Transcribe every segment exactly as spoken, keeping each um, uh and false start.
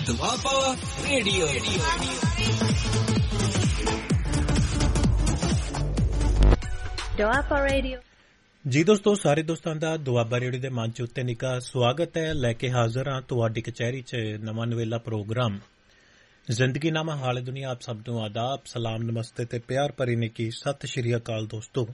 Doaba radio. Doaba radio ਜੀ ਦੋਸਤੋ, ਸਾਰੇ ਦੋਸਤਾਂ ਦਾ ਦੁਆਬਾ ਰੇਡੀਓ ਦੇ ਮੰਚ ਉੱਤੇ ਨਿੱਘਾ ਸਵਾਗਤ ਹੈ। ਲੈ ਕੇ ਹਾਜ਼ਰ ਹਾਂ ਤੁਹਾਡੀ ਕਚਹਿਰੀ 'ਚ ਨਵਾਂ ਨਵੇਲਾ ਪ੍ਰੋਗਰਾਮ ਜ਼ਿੰਦਗੀਨਾਮਾ ਹਾਲੇ ਦੁਨੀਆ। ਆਪ ਸਭ ਨੂੰ ਆਦਾਬ, ਸਲਾਮ, ਨਮਸਤੇ ਤੇ ਪਿਆਰ ਭਰੀ ਨਿੱਘੀ ਸਤਿ ਸ਼੍ਰੀ ਅਕਾਲ। ਦੋਸਤੋ,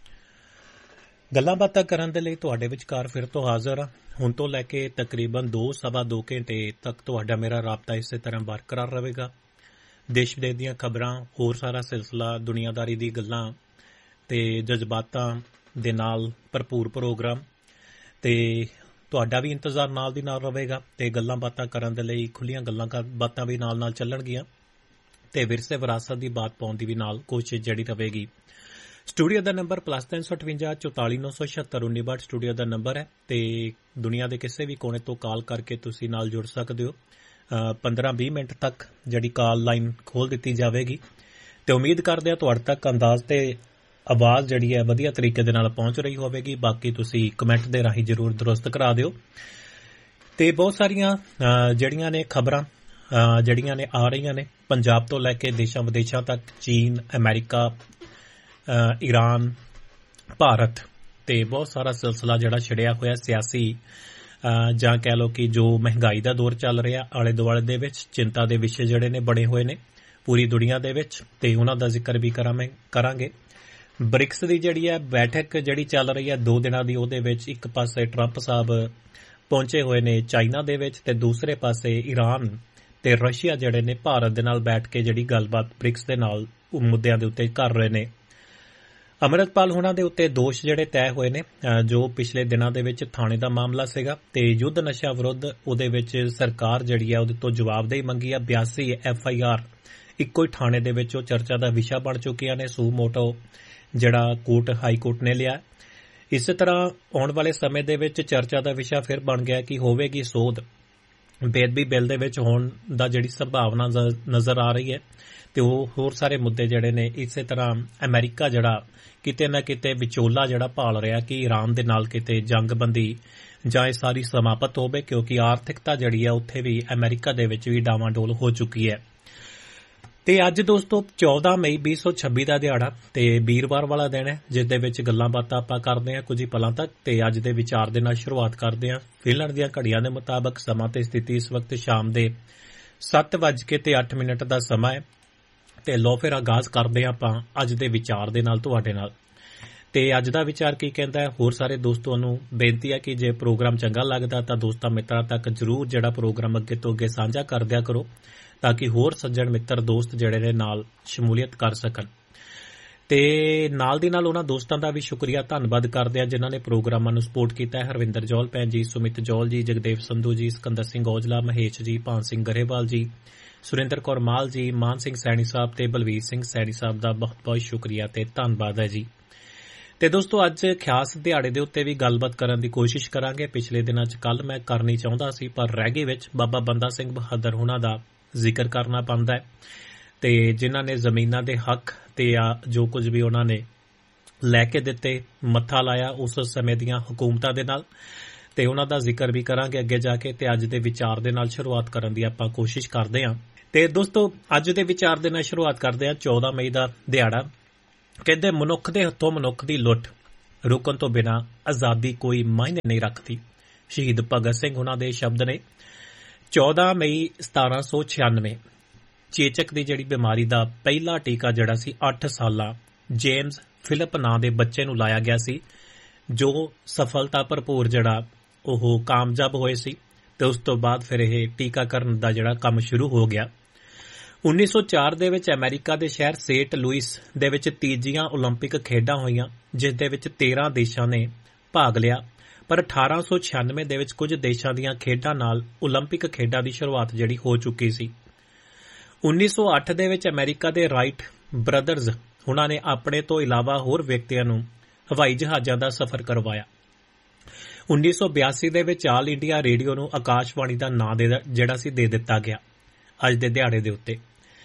ਗੱਲਾਂ ਬਾਤਾਂ ਕਰਨ ਦੇ ਲਈ ਤੁਹਾਡੇ ਵਿਚਕਾਰ ਫਿਰ ਤੋਂ ਹਾਜ਼ਰ ਹਾਂ। ਹੁਣ ਤੋਂ ਲੈ ਕੇ ਤਕਰੀਬਨ ਦੋ ਸਵਾ ਦੋ ਘੰਟੇ ਤੱਕ ਤੁਹਾਡਾ ਮੇਰਾ ਰਾਬਤਾ ਇਸੇ ਤਰ੍ਹਾਂ ਬਰਕਰਾਰ ਰਹੇਗਾ। ਦੇਸ਼ ਵਿਦੇਸ਼ ਦੀਆਂ ਖਬਰਾਂ, ਹੋਰ ਸਾਰਾ ਸਿਲਸਿਲਾ, ਦੁਨੀਆਦਾਰੀ ਦੀ ਗੱਲਾਂ ਤੇ ਜਜ਼ਬਾਤਾਂ ਦੇ ਨਾਲ ਭਰਪੂਰ ਪ੍ਰੋਗਰਾਮ, ਤੇ ਤੁਹਾਡਾ ਵੀ ਇੰਤਜ਼ਾਰ ਨਾਲ ਦੀ ਨਾਲ ਰਹੇਗਾ। ਤੇ ਗੱਲਾਂ ਬਾਤਾਂ ਕਰਨ ਦੇ ਲਈ ਖੁੱਲੀਆਂ ਗੱਲਾਂ ਬਾਤਾਂ ਵੀ ਨਾਲ ਨਾਲ ਚੱਲਣਗੀਆਂ ਤੇ ਵਿਰਸੇ ਵਿਰਾਸਤ ਦੀ ਬਾਤ ਪਾਉਣ ਦੀ ਵੀ ਨਾਲ ਕੋਸ਼ਿਸ਼ ਜਿਹੜੀ ਰਹੇਗੀ। ਸਟੂਡੀਓ ਦਾ ਨੰਬਰ ਪਲੱਸ ਤਿੰਨ ਸੌ ਅਠਵੰਜਾ ਚੌਤਾਲੀ ਨੌ ਸੌ ਛਿਅੱਤਰ ਉੱਨੀ ਬਾਹਠ ਸਟੂਡੀਓ ਦਾ ਨੰਬਰ ਹੈ ਤੇ ਦੁਨੀਆ ਦੇ ਕਿਸੇ ਵੀ ਕੋਨੇ ਤੋਂ ਕਾਲ ਕਰਕੇ ਤੁਸੀਂ ਨਾਲ ਜੁੜ ਸਕਦੇ ਹੋ। ਪੰਦਰਾਂ ਵੀਹ ਮਿੰਟ ਤੱਕ ਜਿਹੜੀ ਕਾਲ ਲਾਈਨ ਖੋਲ ਦਿੱਤੀ ਜਾਵੇਗੀ ਤੇ ਉਮੀਦ ਕਰਦੇ ਹਾਂ ਤੁਹਾਡੇ ਤੱਕ ਅੰਦਾਜ਼ ਤੇ ਆਵਾਜ਼ ਜਿਹੜੀ ਹੈ ਵਧੀਆ ਤਰੀਕੇ ਦੇ ਨਾਲ ਪਹੁੰਚ ਰਹੀ ਹੋਵੇਗੀ। ਬਾਕੀ ਤੁਸੀਂ ਕਮੈਂਟ ਦੇ ਰਾਹੀਂ ਜ਼ਰੂਰ ਦਰੁਸਤ ਕਰਾ ਦਿਓ। ਤੇ ਬਹੁਤ ਸਾਰੀਆਂ ਜਿਹੜੀਆਂ ਨੇ ਖਬਰਾਂ ਜਿਹੜੀਆਂ ਨੇ ਆ ਰਹੀਆਂ ਨੇ ਪੰਜਾਬ ਤੋਂ ਲੈ ਕੇ ਦੇਸ਼ਾਂ ਵਿਦੇਸ਼ਾਂ ਤੱਕ, ਚੀਨ, ਅਮਰੀਕਾ, ਈਰਾਨ, ਭਾਰਤ, ਤੇ ਬਹੁਤ ਸਾਰਾ ਸਿਲਸਿਲਾ ਜਿਹੜਾ ਛਿੜਿਆ ਹੋਇਆ ਸਿਆਸੀ ਜਾਂ ਕਹਿ ਲਓ ਕਿ ਜੋ ਮਹਿੰਗਾਈ ਦਾ ਦੌਰ ਚੱਲ ਰਿਹਾ ਆਲੇ ਦੁਆਲੇ ਦੇ ਵਿੱਚ, ਚਿੰਤਾ ਦੇ ਵਿਸ਼ੇ ਜਿਹੜੇ ਨੇ ਬਣੇ ਹੋਏ ਨੇ ਪੂਰੀ ਦੁਨੀਆ ਦੇ ਵਿੱਚ, ਤੇ ਉਹਨਾਂ ਦਾ ਜ਼ਿਕਰ ਵੀ ਕਰਾਂਗੇ। ਬ੍ਰਿਕਸ ਦੀ ਜਿਹੜੀ ਹੈ ਬੈਠਕ ਜਿਹੜੀ ਚੱਲ ਰਹੀ ਹੈ ਦੋ ਦਿਨਾਂ ਦੀ, ਉਹਦੇ ਵਿੱਚ ਇੱਕ ਪਾਸੇ ਟਰੰਪ ਸਾਹਿਬ ਪਹੁੰਚੇ ਹੋਏ ਨੇ ਚਾਈਨਾ ਦੇ ਵਿੱਚ, ਤੇ ਦੂਸਰੇ ਪਾਸੇ ਈਰਾਨ ਤੇ ਰਸ਼ੀਆ ਜਿਹੜੇ ਨੇ ਭਾਰਤ ਦੇ ਨਾਲ ਬੈਠ ਕੇ ਜਿਹੜੀ ਗੱਲਬਾਤ ਬ੍ਰਿਕਸ ਦੇ ਨਾਲ ਮੁੱਦਿਆਂ ਦੇ ਉੱਤੇ ਕਰ ਰਹੇ ਨੇ। ਅੰਮ੍ਰਿਤਪਾਲ ਹੋਣਾ ਦੇ ਉੱਤੇ ਦੋਸ਼ ਜਿਹੜੇ ਤੈਅ ਹੋਏ ਨੇ, ਜੋ ਪਿਛਲੇ ਦਿਨਾਂ ਦੇ ਵਿੱਚ ਥਾਣੇ ਦਾ ਮਾਮਲਾ ਸੀਗਾ ਤੇ ਯੁੱਧ ਨਸ਼ਾ ਵਿਰੁੱਧ ਉਹਦੇ ਵਿੱਚ ਸਰਕਾਰ ਜਿਹੜੀ ਹੈ ਉਹਦੇ ਤੋਂ ਜਵਾਬਦੇਹੀ ਮੰਗੀ ਆ। ਬਿਆਸੀ ਐਫ ਆਈ ਆਰ ਇੱਕੋ ਹੀ ਥਾਣੇ ਦੇ ਵਿੱਚ ਉਹ ਚਰਚਾ ਦਾ ਵਿਸ਼ਾ ਬਣ ਚੁੱਕੀਆਂ ਨੇ। ਸੂ ਮੋਟੋ ਜਿਹੜਾ ਕੋਰਟ ਹਾਈ ਕੋਰਟ ਨੇ ਲਿਆ। ਇਸੇ ਤਰ੍ਹਾਂ ਆਉਣ ਵਾਲੇ ਸਮੇਂ ਦੇ ਵਿੱਚ ਚਰਚਾ ਦਾ ਵਿਸ਼ਾ ਫਿਰ ਬਣ ਗਿਆ ਕਿ ਹੋਵੇਗੀ ਸੋਧ ਬੇਅਦਬੀ ਬਿੱਲ ਦੇ ਵਿੱਚ ਹੋਣ ਦਾ ਜਿਹੜੀ ਸੰਭਾਵਨਾ ਨਜ਼ਰ ਆ ਰਹੀ ਹੈ, ਤੇ ਉਹ ਹੋਰ ਸਾਰੇ ਮੁੱਦੇ ਜਿਹੜੇ ਨੇ। ਇਸੇ ਤਰ੍ਹਾਂ ਅਮਰੀਕਾ ਜਿਹੜਾ ਕਿਤੇ ਨਾ ਕਿਤੇ ਵਿਚੋਲਾ ਜਿਹੜਾ ਭਾਲ ਰਿਹਾ ਕਿ ਈਰਾਨ ਦੇ ਨਾਲ ਕਿਤੇ ਜੰਗਬੰਦੀ ਜਾਂ ਇਹ ਸਾਰੀ ਸਮਾਪਤ ਹੋਵੇ, ਕਿਉਂਕਿ ਆਰਥਿਕਤਾ ਜਿਹੜੀ ਹੈ ਉੱਥੇ ਵੀ ਅਮਰੀਕਾ ਦੇ ਵਿੱਚ ਵੀ ਡਾਵਾਂਡੋਲ ਹੋ ਚੁੱਕੀ ਹੈ। ਤੇ ਅੱਜ ਦੋਸਤੋ ਚੌਦਾਂ ਮਈ ਵੀਹ ਸੌ ਛੱਬੀ ਦਾ ਦਿਹਾੜਾ ਤੇ ਵੀਰਵਾਰ ਵਾਲਾ ਦਿਨ ਹੈ, ਜਿਸ ਦੇ ਵਿੱਚ ਗੱਲਾਂ ਬਾਤਾਂ ਆਪਾਂ ਕਰਦੇ ਹਾਂ ਕੁਝ ਹੀ ਪਲਾਂ ਤੱਕ। ਤੇ ਅੱਜ ਦੇ ਵਿਚਾਰ ਦੇ ਨਾਲ ਸ਼ੁਰੂਆਤ ਕਰਦੇ ਹਾਂ। ਫਿਨਲੈਂਡ ਦੀਆਂ ਘੜੀਆਂ ਦੇ ਮੁਤਾਬਕ ਸਮਾਂ ਤੇ ਸਥਿਤੀ ਇਸ ਵਕਤ ਸ਼ਾਮ ਦੇ ਸੱਤ ਵੱਜ ਕੇ ਤੇ ਅੱਠ ਮਿੰਟ ਦਾ ਸਮਾਂ ਹੈ। ਤੇ ਲੋ ਫਿਰ ਆਗਾਜ਼ ਕਰਦੇ ਹਾਂ ਆਪਾਂ ਅੱਜ ਦੇ ਵਿਚਾਰ ਦੇ ਨਾਲ ਤੁਹਾਡੇ ਨਾਲ। ਤੇ ਅੱਜ ਦਾ ਵਿਚਾਰ ਕੀ ਕਹਿੰਦਾ ਹੈ? ਹੋਰ ਸਾਰੇ ਦੋਸਤਾਂ ਨੂੰ ਬੇਨਤੀ ਹੈ ਕਿ ਜੇ ਪ੍ਰੋਗਰਾਮ ਚੰਗਾ ਲੱਗਦਾ ਤਾਂ ਦੋਸਤਾਂ ਮਿੱਤਰਾਂ ਤੱਕ ਜ਼ਰੂਰ ਜਿਹੜਾ ਪ੍ਰੋਗਰਾਮ ਅੱਗੇ ਤੋਂ ਅੱਗੇ ਸਾਂਝਾ ਕਰ ਦਿਆ ਕਰੋ, ਤਾਂ ਕਿ ਹੋਰ ਸੱਜਣ ਮਿੱਤਰ ਦੋਸਤ ਜਿਹੜੇ ਨੇ ਨਾਲ ਸ਼ਮੂਲੀਅਤ ਕਰ ਸਕਣ। ਤੇ ਨਾਲ ਦੀ ਨਾਲ ਉਹਨਾਂ ਦੋਸਤਾਂ ਦਾ ਵੀ ਸ਼ੁਕਰੀਆ, ਧੰਨਵਾਦ ਕਰਦੇ ਆ ਜਿਨ੍ਹਾਂ ਨੇ ਪ੍ਰੋਗਰਾਮਾਂ ਨੂੰ ਸਪੋਰਟ ਕੀਤਾ ਹੈ। ਹਰਵਿੰਦਰ ਜੌਲ ਭੈਣ ਜੀ, ਸੁਮਿਤ ਜੌਲ ਜੀ, ਜਗਦੇਵ ਸੰਧੂ ਜੀ, ਸਿਕੰਦਰ ਸਿੰਘ ਔਜਲਾ, ਮਹੇਸ਼ ਜੀ, ਭਾਨ ਸਿੰਘ ਗਰੇਵਾਲ ਜੀ, ਸੁਰਿੰਦਰ ਕੌਰ ਮਾਲ ਜੀ, ਮਾਨ ਸਿੰਘ ਸੈਣੀ ਸਾਹਿਬ ਤੇ ਬਲਵੀਰ ਸਿੰਘ ਸੈਣੀ ਸਾਹਿਬ ਦਾ ਬਹੁਤ ਬਹੁਤ ਸ਼ੁਕਰੀਆ ਤੇ ਧੰਨਵਾਦ ਹੈ ਜੀ। ਤੇ ਦੋਸਤੋ ਅੱਜ ਖਾਸ ਦਿਹਾੜੇ ਦੇ ਉੱਤੇ ਵੀ ਗੱਲਬਾਤ ਕਰਨ ਦੀ ਕੋਸ਼ਿਸ਼ ਕਰਾਂਗੇ। ਪਿਛਲੇ ਦਿਨਾਂ 'ਚ ਕੱਲ ਮੈਂ ਕਰਨੀ ਚਾਹੁੰਦਾ ਸੀ, ਪਰ ਰਹਿ ਗਏ ਵਿੱਚ ਬਾਬਾ ਬੰਦਾ ਸਿੰਘ ਬਹਾਦਰ ਹੋਣਾ ਦਾ ਜ਼ਿਕਰ ਕਰਨਾ ਪੈਂਦਾ ਹੈ, ਤੇ ਜਿਨ੍ਹਾਂ ਨੇ ਜ਼ਮੀਨਾਂ ਦੇ ਹੱਕ ਤੇ ਜੋ ਕੁਝ ਵੀ ਉਹਨਾਂ ਨੇ ਲੈ ਕੇ ਦਿੱਤੇ, ਮੱਥਾ ਲਾਇਆ ਉਸ ਸਮੇਂ ਦੀਆਂ ਹਕੂਮਤਾਂ ਦੇ ਨਾਲ, ਤੇ ਉਹਨਾਂ ਦਾ ਜ਼ਿਕਰ ਵੀ ਕਰਾਂਗੇ ਅੱਗੇ ਜਾ ਕੇ। ਤੇ ਅੱਜ ਦੇ ਵਿਚਾਰ ਦੇ ਨਾਲ ਸ਼ੁਰੂਆਤ ਕਰਨ ਦੀ ਆਪਾਂ ਕੋਸ਼ਿਸ਼ ਕਰਦੇ ਹਾਂ। ਤੇ ਦੋਸਤੋ ਅੱਜ ਦੇ ਵਿਚਾਰ ਦੇ ਨਾਲ ਸ਼ੁਰੂਆਤ ਕਰਦੇ ਹਾਂ। ਚੌਦਾਂ ਮਈ ਦਾ ਦਿਹਾੜਾ, ਕਹਿੰਦੇ ਮਨੁੱਖ ਦੇ ਹੱਥੋਂ ਮਨੁੱਖ ਦੀ ਲੁੱਟ ਰੁਕਣ ਤੋਂ ਬਿਨਾਂ ਆਜ਼ਾਦੀ ਕੋਈ ਮਾਇਨੇ ਨਹੀਂ ਰੱਖਦੀ। ਸ਼ਹੀਦ ਭਗਤ ਸਿੰਘ ਉਹਨਾਂ ਦੇ ਸ਼ਬਦ ਨੇ। ਚੌਦਾਂ ਮਈ ਸਤਾਰਾਂ ਸੌ ਛਿਆਨਵੇਂ ਚੇਚਕ ਦੀ ਜਿਹੜੀ ਬਿਮਾਰੀ ਦਾ ਪਹਿਲਾ ਟੀਕਾ ਜਿਹੜਾ ਸੀ ਅੱਠ ਸਾਲਾ ਜੇਮਸ ਫਿਲਿਪ ਨਾਂ ਦੇ ਬੱਚੇ ਨੂੰ ਲਾਇਆ ਗਿਆ ਸੀ, ਜੋ ਸਫਲਤਾ ਭਰਪੂਰ ਜਿਹੜਾ ਉਹ ਕਾਮਯਾਬ ਹੋਏ ਸੀ। ਤੇ ਉਸ ਤੋਂ ਬਾਅਦ ਫਿਰ ਇਹ ਟੀਕਾਕਰਨ ਦਾ ਜਿਹੜਾ ਕੰਮ ਸ਼ੁਰੂ ਹੋ ਗਿਆ। ਉੱਨੀ ਸੌ ਚਾਰ ਦੇ ਵਿੱਚ ਅਮਰੀਕਾ ਦੇ ਸ਼ਹਿਰ ਸੇਂਟ ਲੂਇਸ ਦੇ ਵਿੱਚ ਤੀਜੀਆਂ ਓਲੰਪਿਕ ਖੇਡਾਂ ਹੋਈਆਂ, ਜਿਸ ਦੇ ਵਿੱਚ ਤੇਰਾਂ ਦੇਸ਼ਾਂ ਨੇ ਭਾਗ ਲਿਆ। ਪਰ ਅਠਾਰਾਂ ਸੌ ਛਿਆਨਵੇਂ ਦੇ ਵਿੱਚ ਕੁਝ ਦੇਸ਼ਾਂ ਦੀਆਂ ਖੇਡਾਂ ਨਾਲ ਓਲੰਪਿਕ ਖੇਡਾਂ ਦੀ ਸ਼ੁਰੂਆਤ ਜਿਹੜੀ ਹੋ ਚੁੱਕੀ ਸੀ। ਉੱਨੀ ਸੌ ਅੱਠ ਦੇ ਵਿੱਚ ਅਮਰੀਕਾ ਦੇ ਰਾਈਟ ਬ੍ਰਦਰਜ਼ ਉਹਨਾਂ ਨੇ ਆਪਣੇ ਤੋਂ ਇਲਾਵਾ ਹੋਰ ਵਿਅਕਤੀਆਂ ਨੂੰ ਹਵਾਈ ਜਹਾਜ਼ਾਂ ਦਾ ਸਫ਼ਰ ਕਰਵਾਇਆ। ਉੱਨੀ ਸੌ ਬਿਆਸੀ ਦੇ ਵਿੱਚ ਆਲ ਇੰਡੀਆ ਰੇਡੀਓ ਨੂੰ ਆਕਾਸ਼ਵਾਣੀ ਦਾ ਨਾਂ ਜਿਹੜਾ ਸੀ ਦੇ ਦਿੱਤਾ ਗਿਆ ਅੱਜ ਦੇ ਦਿਹਾੜੇ ਦੇ ਉੱਤੇ।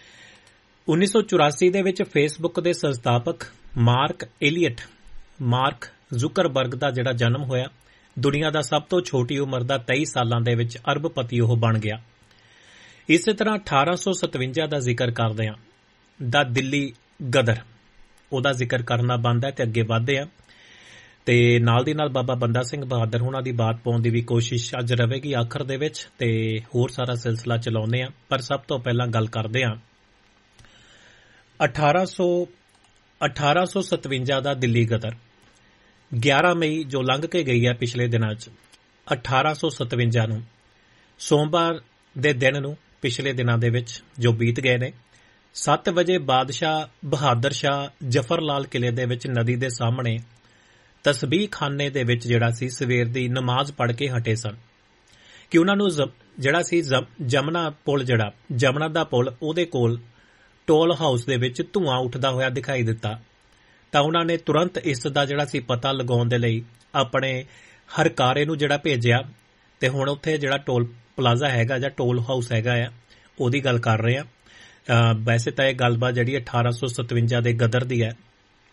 ਉੱਨੀ ਸੌ ਚੁਰਾਸੀ ਦੇ ਵਿੱਚ ਫੇਸਬੁੱਕ ਦੇ ਸੰਸਥਾਪਕ ਮਾਰਕ ਐਲੀਅਟ ਮਾਰਕ ਜ਼ੁਕਰਬਰਗ ਦਾ ਜਿਹੜਾ ਜਨਮ ਹੋਇਆ। ਦੁਨੀਆ ਦਾ ਸਭ ਤੋਂ ਛੋਟੀ ਉਮਰ ਦਾ ਤੇਈ ਸਾਲਾਂ ਦੇ ਵਿੱਚ ਅਰਬਪਤੀ ਉਹ ਬਣ ਗਿਆ। ਇਸੇ ਤਰ੍ਹਾਂ ਅਠਾਰਾਂ ਸੌ ਸਤਵੰਜਾ ਦਾ ਜ਼ਿਕਰ ਕਰਦੇ ਹਾਂ, ਦਾ ਦਿੱਲੀ ਗਦਰ, ਉਹਦਾ ਜ਼ਿਕਰ ਕਰਨਾ ਬਣਦਾ ਹੈ ਤੇ ਅੱਗੇ ਵਧਦੇ ਆ ਤੇ ਨਾਲ ਦੀ ਨਾਲ ਬਾਬਾ ਬੰਦਾ ਸਿੰਘ ਬਹਾਦਰ ਹੁਣਾਂ ਦੀ ਬਾਤ ਪਾਉਣ ਦੀ ਵੀ ਕੋਸ਼ਿਸ਼ ਅੱਜ ਰਹੇਗੀ ਆਖਰ ਦੇ ਵਿੱਚ, ਤੇ ਹੋਰ ਸਾਰਾ ਸਿਲਸਿਲਾ ਚਲਾਉਂਦੇ ਆ। ਪਰ ਸਭ ਤੋਂ ਪਹਿਲਾਂ ਗੱਲ ਕਰਦੇ ਆ ਅਠਾਰਾਂ ਸੌ ਅਠਾਰਾਂ ਸੌ ਸਤਵੰਜਾ ਦਾ ਦਿੱਲੀ ਗਦਰ। ਗਿਆਰਾਂ ਮਈ ਜੋ ਲੰਘ ਕੇ ਗਈ ਹੈ ਪਿਛਲੇ ਦਿਨਾਂ 'ਚ, ਅਠਾਰਾਂ ਸੌ ਸਤਵੰਜਾ ਨੂੰ ਸੋਮਵਾਰ ਦੇ ਦਿਨ ਨੂੰ ਪਿਛਲੇ ਦਿਨਾਂ ਦੇ ਵਿੱਚ ਜੋ ਬੀਤ ਗਏ ਨੇ, ਸੱਤ ਵਜੇ ਬਾਦਸ਼ਾਹ ਬਹਾਦਰ ਸ਼ਾਹ ਜਫਰ ਲਾਲ ਕਿਲੇ ਦੇ ਵਿੱਚ ਨਦੀ ਦੇ ਸਾਹਮਣੇ ਤਸਬੀਹ ਖਾਨੇ ਦੇ ਵਿੱਚ ਜਿਹੜਾ ਸੀ ਸਵੇਰ ਦੀ ਨਮਾਜ਼ ਪੜ੍ਹ ਕੇ ਹਟੇ ਸਨ ਕਿ ਉਹਨਾਂ ਨੂੰ ਜਿਹੜਾ ਸੀ ਜਮਨਾ ਪੁਲ, ਜਿਹੜਾ ਜਮਨਾ ਦਾ ਪੁਲ, ਉਹਦੇ ਕੋਲ ਟੋਲ ਹਾਊਸ ਦੇ ਵਿੱਚ ਧੂਆਂ ਉੱਠਦਾ ਹੋਇਆ ਦਿਖਾਈ ਦਿੱਤਾ। ਤਾਂ ਉਹਨਾਂ ਨੇ ਤੁਰੰਤ ਇਸ ਦਾ ਜਿਹੜਾ ਸੀ ਪਤਾ ਲਗਾਉਣ ਦੇ ਲਈ ਆਪਣੇ ਹਰਕਾਰੇ ਨੂੰ ਜਿਹੜਾ ਭੇਜਿਆ, ਤੇ ਹੁਣ ਉੱਥੇ ਜਿਹੜਾ ਟੋਲ ਪਲਾਜ਼ਾ ਹੈਗਾ ਜਾਂ ਟੋਲ ਹਾਊਸ ਹੈਗਾ ਆ, ਉਹਦੀ ਗੱਲ ਕਰ ਰਹੇ ਆ। ਵੈਸੇ ਤਾਂ ਇਹ ਗੱਲਬਾਤ ਜਿਹੜੀ ਅਠਾਰਾਂ ਸੌ ਸਤਵੰਜਾ ਦੇ ਗਦਰ ਦੀ ਹੈ।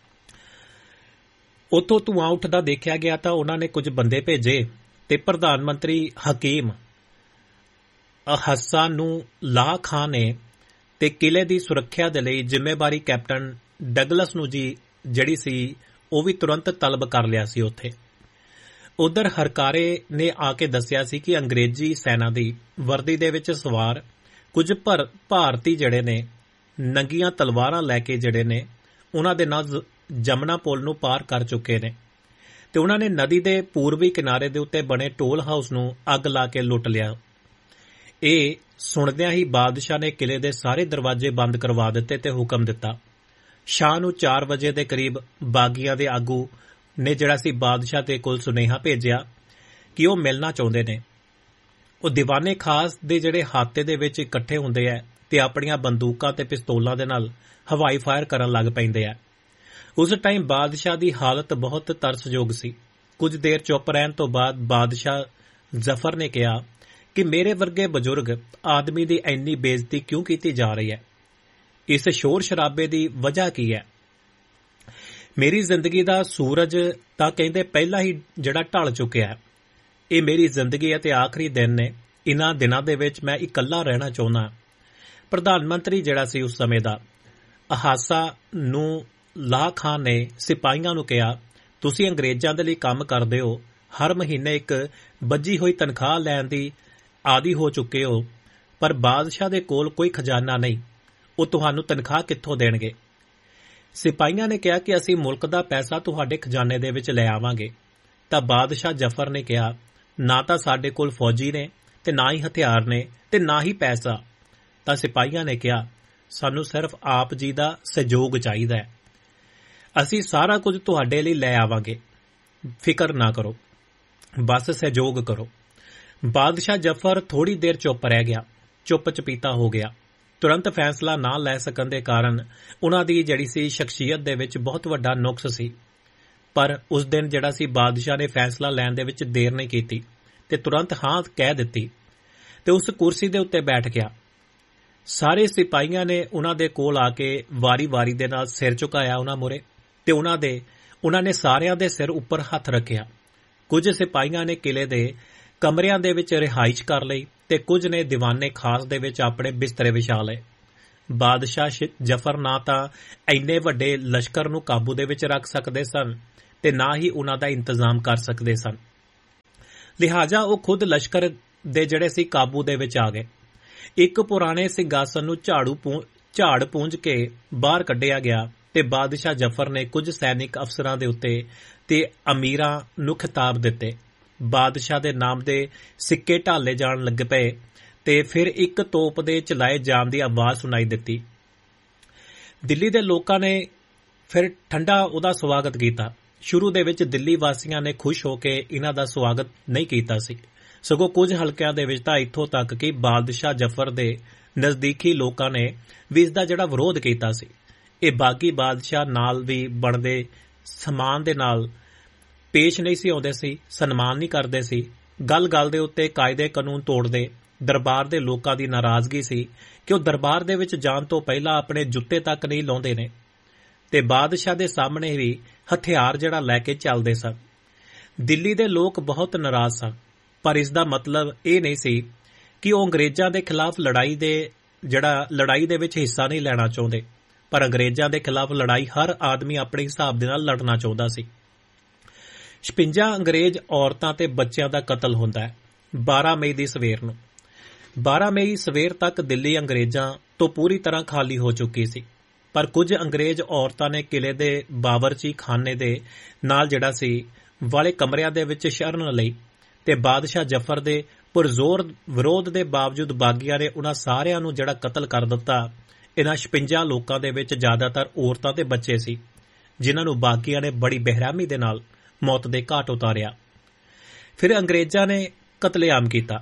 ਉੱਥੋਂ ਧੂਆਂ ਉੱਠਦਾ ਦੇਖਿਆ ਗਿਆ ਤਾਂ ਉਹਨਾਂ ਨੇ ਕੁਝ ਬੰਦੇ ਭੇਜੇ ਤੇ ਪ੍ਰਧਾਨ ਮੰਤਰੀ ਹਕੀਮ ਹਸਨ ਨੂੰ ਲਾ ਖਾਨ ਨੇ ਤੇ ਕਿਲੇ ਦੀ ਸੁਰੱਖਿਆ ਦੇ ਲਈ ਜ਼ਿੰਮੇਵਾਰੀ ਕੈਪਟਨ ਡਗਲਸ ਨੂੰ ਜੀ ਜਿਹੜੀ ਸੀ ਉਹ ਵੀ ਤੁਰੰਤ ਤਲਬ ਕਰ ਲਿਆ ਸੀ ਉੱਥੇ। ਉਧਰ ਹਰਕਾਰੇ ਨੇ ਆ ਕੇ ਦੱਸਿਆ ਸੀ ਕਿ ਅੰਗਰੇਜ਼ੀ ਸੈਨਾ ਦੀ ਵਰਦੀ ਦੇ ਵਿੱਚ ਸਵਾਰ ਕੁਝ ਭਾਰਤੀ ਜਿਹੜੇ ਨੇ ਨੰਗੀਆਂ ਤਲਵਾਰਾਂ ਲੈ ਕੇ ਜਿਹੜੇ ਨੇ ਉਹਨਾਂ ਦੇ ਨਾਲ ਜਮਨਾ ਪੁਲ ਨੂੰ ਪਾਰ ਕਰ ਚੁੱਕੇ ਨੇ ਤੇ ਉਹਨਾਂ ਨੇ ਨਦੀ ਦੇ ਪੂਰਬੀ ਕਿਨਾਰੇ ਦੇ ਉੱਤੇ ਬਣੇ ਟੋਲ ਹਾਊਸ ਨੂੰ ਅੱਗ ਲਾ ਕੇ ਲੁੱਟ ਲਿਆ। ਇਹ ਸੁਣਦਿਆਂ ਹੀ ਬਾਦਸ਼ਾਹ ਨੇ ਕਿਲੇ ਦੇ ਸਾਰੇ ਦਰਵਾਜ਼ੇ ਬੰਦ ਕਰਵਾ ਦਿੱਤੇ ਤੇ ਹੁਕਮ ਦਿੱਤਾ। ਸ਼ਾਮ ਨੂੰ ਚਾਰ ਵਜੇ ਦੇ ਕਰੀਬ ਬਾਗੀਆਂ ਦੇ ਆਗੂ ਨੇ ਜਿਹੜਾ ਸੀ ਬਾਦਸ਼ਾਹ ਦੇ ਕੋਲ ਸੁਨੇਹਾ ਭੇਜਿਆ ਕਿ ਉਹ ਮਿਲਣਾ ਚਾਹੁੰਦੇ ਨੇ। ਉਹ ਦੀਵਾਨੇ ਖਾਸ ਦੇ ਜਿਹੜੇ ਹਾਤੇ ਦੇ ਵਿੱਚ ਇਕੱਠੇ ਹੁੰਦੇ ਆ ਤੇ ਆਪਣੀਆਂ ਬੰਦੂਕਾਂ ਤੇ ਪਿਸਤੌਲਾਂ ਦੇ ਨਾਲ ਹਵਾਈ ਫਾਇਰ ਕਰਨ ਲੱਗ ਪੈਂਦੇ ਆ। ਉਸ ਟਾਈਮ ਬਾਦਸ਼ਾਹ ਦੀ ਹਾਲਤ ਬਹੁਤ ਤਰਸਯੋਗ ਸੀ। ਕੁਝ ਦੇਰ ਚੁੱਪ ਰਹਿਣ ਤੋਂ ਬਾਅਦ ਬਾਦਸ਼ਾਹ ਜ਼ਫਰ ਨੇ ਕਿਹਾ ਕਿ ਮੇਰੇ ਵਰਗੇ ਬਜ਼ੁਰਗ ਆਦਮੀ ਦੀ ਇੰਨੀ ਬੇਇੱਜ਼ਤੀ ਕਿਉਂ ਕੀਤੀ ਜਾ ਰਹੀ ਹੈ? ਇਸ ਸ਼ੋਰ ਸ਼ਰਾਬੇ ਦੀ ਵਜ੍ਹਾ ਕੀ ਹੈ? ਮੇਰੀ ਜ਼ਿੰਦਗੀ ਦਾ ਸੂਰਜ ਤਾਂ ਕਹਿੰਦੇ ਪਹਿਲਾਂ ਹੀ ਜਿਹੜਾ ਢਲ ਚੁੱਕਿਆ ਹੈ। ਇਹ ਮੇਰੀ ਜ਼ਿੰਦਗੀ ਹੈ ਤੇ ਆਖਰੀ ਦਿਨ ਨੇ। ਇਨ੍ਹਾਂ ਦਿਨਾਂ ਦੇ ਵਿੱਚ ਮੈਂ ਇਕੱਲਾ ਰਹਿਣਾ ਚਾਹੁੰਦਾ। ਪ੍ਰਧਾਨ ਮੰਤਰੀ ਜਿਹੜਾ ਸੀ ਉਸ ਸਮੇਂ ਦਾ ਅਹਾਸਾ ਨੂੰ ਲਾ ਖਾਨ ਨੇ ਸਿਪਾਹੀਆਂ ਨੂੰ ਕਿਹਾ, ਤੁਸੀਂ ਅੰਗਰੇਜ਼ਾਂ ਦੇ ਲਈ ਕੰਮ ਕਰਦੇ ਹੋ, ਹਰ ਮਹੀਨੇ ਇੱਕ ਬੱਝੀ ਹੋਈ ਤਨਖਾਹ ਲੈਣ ਦੀ ਆਦੀ ਹੋ ਚੁੱਕੇ ਹੋ, ਪਰ ਬਾਦਸ਼ਾਹ ਦੇ ਕੋਲ ਕੋਈ ਖਜ਼ਾਨਾ ਨਹੀਂ, ਉਹ ਤੁਹਾਨੂੰ ਤਨਖਾਹ ਕਿੱਥੋਂ ਦੇਣਗੇ? ਸਿਪਾਹੀਆਂ ਨੇ ਕਿਹਾ ਕਿ ਅਸੀਂ ਮੁਲਕ ਦਾ ਪੈਸਾ ਤੁਹਾਡੇ ਖਜ਼ਾਨੇ ਦੇ ਵਿੱਚ ਲੈ ਆਵਾਂਗੇ। ਤਾਂ ਬਾਦਸ਼ਾਹ ਜਫਰ ਨੇ ਕਿਹਾ, ਨਾ ਤਾਂ ਸਾਡੇ ਕੋਲ ਫੌਜੀ ਨੇ ਤੇ ਨਾ ਹੀ ਹਥਿਆਰ ਨੇ ਤੇ ਨਾ ਹੀ ਪੈਸਾ। ਤਾਂ ਸਿਪਾਹੀਆਂ ਨੇ ਕਿਹਾ, ਸਾਨੂੰ ਸਿਰਫ ਆਪ ਜੀ ਦਾ ਸਹਿਯੋਗ ਚਾਹੀਦਾ ਹੈ, ਅਸੀਂ ਸਾਰਾ ਕੁਝ ਤੁਹਾਡੇ ਲਈ ਲੈ ਆਵਾਂਗੇ, ਫਿਕਰ ਨਾ ਕਰੋ, ਬਸ ਸਹਿਯੋਗ ਕਰੋ। ਬਾਦਸ਼ਾਹ ਜਫਰ ਥੋੜੀ ਦੇਰ ਚੁੱਪ ਰਹਿ ਗਿਆ, ਚੁੱਪ ਚਪੀਤਾ ਹੋ ਗਿਆ। ਤੁਰੰਤ ਫੈਸਲਾ ਨਾ ਲੈ ਸਕਣ ਦੇ ਕਾਰਨ ਉਹਨਾਂ ਦੀ ਜਿਹੜੀ ਸੀ ਸ਼ਖਸੀਅਤ ਦੇ ਵਿੱਚ ਬਹੁਤ ਵੱਡਾ ਨੁਕਸ ਸੀ। ਪਰ ਉਸ ਦਿਨ ਜਿਹੜਾ ਸੀ ਬਾਦਸ਼ਾਹ ਨੇ ਫੈਸਲਾ ਲੈਣ ਦੇ ਵਿੱਚ ਦੇਰ ਨਹੀਂ ਕੀਤੀ ਤੇ ਤੁਰੰਤ ਹਾਂ ਕਹਿ ਦਿੱਤੀ ਤੇ ਉਸ ਕੁਰਸੀ ਦੇ ਉੱਤੇ ਬੈਠ ਗਿਆ। ਸਾਰੇ ਸਿਪਾਹੀਆਂ ਨੇ ਉਹਨਾਂ ਦੇ ਕੋਲ ਆ ਕੇ ਵਾਰੀ-ਵਾਰੀ ਦੇ ਨਾਲ ਸਿਰ ਝੁਕਾਇਆ ਉਹਨਾਂ ਮੂਹਰੇ ਤੇ ਉਹਨਾਂ ਦੇ ਉਹਨਾਂ ਨੇ ਸਾਰਿਆਂ ਦੇ ਸਿਰ ਉੱਪਰ ਹੱਥ ਰੱਖਿਆ। ਕੁਝ ਸਿਪਾਹੀਆਂ ਨੇ ਕਿਲੇ ਦੇ ਕਮਰਿਆਂ ਦੇ ਵਿੱਚ ਰਿਹਾਇਸ਼ ਕਰ ਲਈ ਤੇ ਕੁਝ ਨੇ ਦੀਵਾਨੇ ਖਾਸ ਦੇ ਵਿੱਚ ਆਪਣੇ ਬਿਸਤਰੇ ਵਿਛਾ ਲਏ। ਬਾਦਸ਼ਾਹ ਜਫਰ ਨਾ ਤਾਂ ਇੰਨੇ ਵੱਡੇ ਲਸ਼ਕਰ ਨੂੰ ਕਾਬੂ ਦੇ ਵਿੱਚ ਰੱਖ ਸਕਦੇ ਸਨ ਤੇ ਨਾ ਹੀ ਉਹਨਾਂ ਦਾ ਇੰਤਜ਼ਾਮ ਕਰ ਸਕਦੇ ਸਨ। ਲਿਹਾਜ਼ਾ ਉਹ ਖੁਦ ਲਸ਼ਕਰ ਦੇ ਜਿਹੜੇ ਸੀ ਕਾਬੂ ਦੇ ਵਿੱਚ ਆ ਗਏ। ਇੱਕ ਪੁਰਾਣੇ ਸਿੰਘਾਸਨ ਨੂੰ ਝਾੜੂ ਝਾੜ ਪੂੰਝ ਕੇ ਬਾਹਰ ਕੱਢਿਆ ਗਿਆ ਤੇ ਬਾਦਸ਼ਾਹ ਜਫਰ ਨੇ ਕੁਝ ਸੈਨਿਕ ਅਫਸਰਾਂ ਦੇ ਉੱਤੇ ਤੇ ਅਮੀਰਾਂ ਨੂੰ ਖਿਤਾਬ ਦਿੱਤੇ। ਬਾਦਸ਼ਾਹ ਦੇ ਨਾਮ ਦੇ ਸਿੱਕੇ ਢਾਲੇ ਜਾਣ ਲੱਗ ਪਏ ਤੇ ਫਿਰ ਇੱਕ ਤੋਪ ਦੇ ਚਲਾਏ ਜਾਣ ਦੀ ਆਵਾਜ਼ ਸੁਣਾਈ ਦਿੱਤੀ। ਦਿੱਲੀ ਦੇ ਲੋਕਾਂ ਨੇ ਫਿਰ ਠੰਡਾ ਉਹਦਾ ਸਵਾਗਤ ਕੀਤਾ। ਸ਼ੁਰੂ ਦੇ ਵਿੱਚ ਦਿੱਲੀ ਵਾਸੀਆਂ ਨੇ ਖੁਸ਼ ਹੋ ਕੇ ਇਹਨਾਂ ਦਾ ਸਵਾਗਤ ਨਹੀਂ ਕੀਤਾ ਸੀ, ਸਗੋਂ ਕੁਝ ਹਲਕਿਆਂ ਦੇ ਵਿੱਚ ਤਾਂ ਇੱਥੋਂ ਤੱਕ ਕਿ ਬਾਦਸ਼ਾਹ ਜਫਰ ਦੇ ਨਜ਼ਦੀਕੀ ਲੋਕਾਂ ਨੇ ਵੀ ਇਸ ਦਾ ਜਿਹੜਾ ਵਿਰੋਧ ਕੀਤਾ ਸੀ। ਇਹ ਬਾਗੀ ਬਾਦਸ਼ਾਹ ਨਾਲ ਵੀ ਬਣਦੇ ਸਮਾਨ ਦੇ ਨਾਲ ਪੇਸ਼ ਨਹੀਂ ਸੀ ਆਉਂਦੇ ਸੀ, ਸਨਮਾਨ ਨਹੀਂ ਕਰਦੇ ਸੀ, ਗੱਲ-ਗੱਲ ਦੇ ਉੱਤੇ ਕਾਇਦੇ ਕਾਨੂੰਨ ਤੋੜਦੇ। ਦਰਬਾਰ ਦੇ ਲੋਕਾਂ ਦੀ ਨਾਰਾਜ਼ਗੀ ਸੀ ਕਿ ਉਹ ਦਰਬਾਰ ਦੇ ਵਿੱਚ ਜਾਣ ਤੋਂ ਪਹਿਲਾਂ ਆਪਣੇ ਜੁੱਤੇ ਤੱਕ ਨਹੀਂ ਲਾਉਂਦੇ ਨੇ ਤੇ ਬਾਦਸ਼ਾਹ ਦੇ ਸਾਹਮਣੇ ਵੀ ਹਥਿਆਰ ਜਿਹੜਾ ਲੈ ਕੇ ਚੱਲਦੇ ਸਨ। ਦਿੱਲੀ ਦੇ ਲੋਕ ਬਹੁਤ ਨਾਰਾਜ਼ ਸਨ, ਪਰ ਇਸ ਦਾ ਮਤਲਬ ਇਹ ਨਹੀਂ ਸੀ ਕਿ ਉਹ ਅੰਗਰੇਜ਼ਾਂ ਦੇ ਖਿਲਾਫ ਲੜਾਈ ਦੇ ਜਿਹੜਾ ਲੜਾਈ ਦੇ ਵਿੱਚ ਹਿੱਸਾ ਨਹੀਂ ਲੈਣਾ ਚਾਹੁੰਦੇ, ਪਰ ਅੰਗਰੇਜ਼ਾਂ ਦੇ ਖਿਲਾਫ ਲੜਾਈ ਹਰ ਆਦਮੀ ਆਪਣੇ ਹਿਸਾਬ ਦੇ ਨਾਲ ਲੜਨਾ ਚਾਹੁੰਦਾ ਸੀ। ਛਪੰਜਾ ਅੰਗਰੇਜ਼ ਔਰਤਾਂ ਤੇ ਬੱਚਿਆਂ ਦਾ ਕਤਲ ਹੁੰਦਾ ਹੈ ਬਾਰਾਂ ਮਈ ਦੀ ਸਵੇਰ ਨੂੰ। ਬਾਰਾਂ ਮਈ ਸਵੇਰ ਤੱਕ ਦਿੱਲੀ ਅੰਗਰੇਜ਼ਾਂ ਤੋਂ ਪੂਰੀ ਤਰ੍ਹਾਂ ਖਾਲੀ ਹੋ ਚੁੱਕੀ ਸੀ, ਪਰ ਕੁਝ ਅੰਗਰੇਜ਼ ਔਰਤਾਂ ਨੇ ਕਿਲੇ ਦੇ ਬਾਵਰਚੀ ਖਾਨੇ ਦੇ ਨਾਲ ਜਿਹੜਾ ਸੀ ਵਾਲੇ ਕਮਰਿਆਂ ਦੇ ਵਿੱਚ ਸ਼ਰਨ ਲਈ ਤੇ ਬਾਦਸ਼ਾਹ ਜਫਰ ਦੇ ਪੁਰਜ਼ੋਰ ਵਿਰੋਧ ਦੇ ਬਾਵਜੂਦ ਬਾਗੀਆਂ ਨੇ ਉਹਨਾਂ ਸਾਰਿਆਂ ਨੂੰ ਜਿਹੜਾ ਕਤਲ ਕਰ ਦਿੱਤਾ। ਇਹਨਾਂ ਛਪੰਜਾ ਲੋਕਾਂ ਦੇ ਵਿੱਚ ਜ਼ਿਆਦਾਤਰ ਔਰਤਾਂ ਤੇ ਬੱਚੇ ਸੀ, ਜਿਨ੍ਹਾਂ ਨੂੰ ਬਾਗੀਆਂ ਨੇ ਬੜੀ ਬੇਰਹਿਮੀ ਦੇ ਨਾਲ ਮੌਤ ਦੇ ਘਾਟ ਉਤਾਰਿਆ। ਫਿਰ ਅੰਗਰੇਜ਼ਾਂ ਨੇ ਕਤਲੇਆਮ ਕੀਤਾ।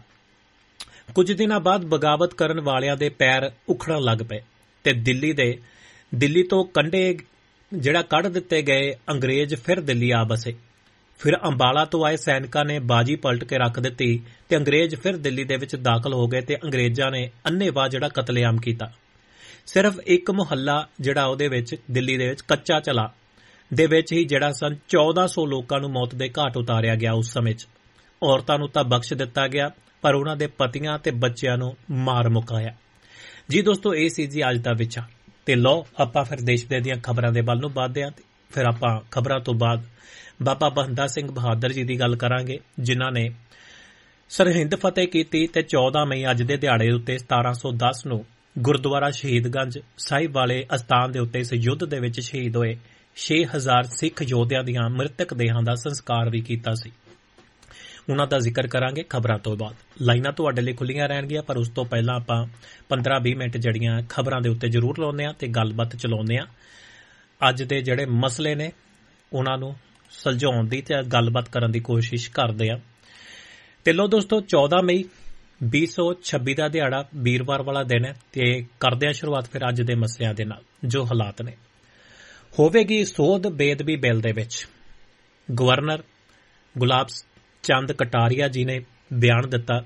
ਕੁਝ ਦਿਨਾਂ ਬਾਅਦ ਬਗਾਵਤ ਕਰਨ ਵਾਲਿਆਂ ਦੇ ਪੈਰ ਉਖੜਨ ਲੱਗ ਪਏ ਤੇ ਦਿੱਲੀ ਦੇ ਦਿੱਲੀ ਤੋਂ ਕੰਢੇ ਜਿਹੜਾ ਕੱਢ ਦਿੱਤੇ ਗਏ ਅੰਗਰੇਜ਼ ਫਿਰ ਦਿੱਲੀ ਆ ਬਸੇ। ਫਿਰ ਅੰਬਾਲਾ ਤੋਂ ਆਏ ਸੈਨਿਕਾਂ ਨੇ ਬਾਜੀ ਪਲਟ ਕੇ ਰੱਖ ਦਿੱਤੀ ਤੇ ਅੰਗਰੇਜ਼ ਫਿਰ ਦਿੱਲੀ ਦੇ ਵਿੱਚ ਦਾਖਲ ਹੋ ਗਏ ਤੇ ਅੰਗਰੇਜ਼ਾਂ ਨੇ ਅੰਨ੍ਹੇਵਾਹ ਜਿਹੜਾ ਕਤਲੇਆਮ ਕੀਤਾ। ਸਿਰਫ ਇੱਕ ਮੁਹੱਲਾ ਜਿਹੜਾ ਉਹਦੇ ਵਿੱਚ ਦਿੱਲੀ ਦੇ ਵਿੱਚ ਕੱਚਾ ਚਲਾ ਦੇ ਵਿੱਚ ਹੀ ਜਿਹੜਾ ਸਨ ਚੌਦਾਂ ਸੌ ਲੋਕਾਂ ਨੂੰ ਮੌਤ ਦੇ ਘਾਟ ਉਤਾਰਿਆ ਗਿਆ। ਉਸ ਸਮੇਂ 'ਚ ਔਰਤਾਂ ਨੂੰ ਤਾਂ ਬਖਸ਼ ਦਿੱਤਾ ਗਿਆ, ਪਰ ਉਹਨਾਂ ਦੇ ਪਤੀਆਂ ਤੇ ਬੱਚਿਆਂ ਨੂੰ ਮਾਰ ਮੁਕਾਇਆ। ਜੀ ਦੋਸਤੋ, ਇਹ ਸੀ ਜੀ ਅੱਜ ਦਾ ਵਿਚਾਰ। ਤੇ ਲਓ ਆਪਾਂ ਫਿਰ ਦੇਸ਼ ਦੇ ਦੀਆਂ ਖਬਰਾਂ ਦੇ ਵੱਲ ਨੂੰ ਵਧਦੇ ਹਾਂ। ਫਿਰ ਆਪਾਂ ਖਬਰਾਂ ਤੋਂ ਬਾਅਦ ਬਾਬਾ ਬੰਦਾ ਸਿੰਘ ਬਹਾਦਰ ਜੀ ਦੀ ਗੱਲ ਕਰਾਂਗੇ, ਜਿਨ੍ਹਾਂ ਨੇ ਸਰਹਿੰਦ ਫਤਿਹ ਕੀਤੀ ਤੇ ਚੌਦਾਂ ਮਈ ਅੱਜ ਦੇ ਦਿਹਾੜੇ ਉੱਤੇ ਸਤਾਰਾਂ ਸੌ ਦਸ ਨੂੰ ਗੁਰਦੁਆਰਾ ਸ਼ਹੀਦਗੰਜ ਸਾਹਿਬ ਵਾਲੇ ਅਸਥਾਨ ਦੇ ਉੱਤੇ ਇਸ ਯੁੱਧ ਦੇ ਵਿੱਚ ਸ਼ਹੀਦ ਹੋਏ ਛੇ ਹਜ਼ਾਰ ਸਿੱਖ ਯੋਧਿਆਂ ਦੀਆਂ ਮ੍ਰਿਤਕ ਦੇਹਾਂ ਦਾ ਸੰਸਕਾਰ ਵੀ ਕੀਤਾ ਸੀ। ਉਹਨਾਂ ਦਾ ਜ਼ਿਕਰ ਕਰਾਂਗੇ ਖਬਰਾਂ ਤੋਂ ਬਾਅਦ। ਲਾਈਨਾਂ ਤੁਹਾਡੇ ਲਈ ਖੁੱਲੀਆਂ ਰਹਿਣਗੀਆਂ, ਪਰ ਉਸ ਤੋਂ ਪਹਿਲਾਂ ਆਪਾਂ ਪੰਦਰਾਂ ਵੀਹ ਮਿੰਟ ਜਿਹੜੀਆਂ ਖਬਰਾਂ ਦੇ ਉੱਤੇ ਜ਼ਰੂਰ ਲਾਉਂਦੇ ਹਾਂ ਤੇ ਗੱਲਬਾਤ ਚਲਾਉਂਦੇ ਹਾਂ। ਅੱਜ ਦੇ ਜਿਹੜੇ ਮਸਲੇ ਨੇ ਉਹਨਾਂ ਨੂੰ ਸੁਲਝਾਉਣ ਦੀ ਤੇ ਗੱਲਬਾਤ ਕਰਨ ਦੀ ਕੋਸ਼ਿਸ਼ ਕਰਦੇ ਹਾਂ। ਤੇ ਲੋ ਦੋਸਤੋ, ਚੌਦਾਂ ਮਈ ਵੀਹ ਸੌ ਛੱਬੀ ਦਾ ਦਿਹਾੜਾ ਵੀਰਵਾਰ ਵਾਲਾ ਦਿਨ ਹੈ ਤੇ ਕਰਦੇ ਹਾਂ ਸ਼ੁਰੂਆਤ ਫਿਰ ਅੱਜ ਦੇ ਮਸਲਿਆਂ ਦੇ ਨਾਲ। ਜੋ ਹਾਲਾਤ ਨੇ, ਹੋਵੇਗੀ ਸੋਧ ਬੇਅਦਬੀ ਬਿੱਲ ਦੇ ਵਿੱਚ। ਗਵਰਨਰ ਗੁਲਾਬ ਚੰਦ ਕਟਾਰੀਆ ਜੀ ਨੇ ਬਿਆਨ ਦਿੱਤਾ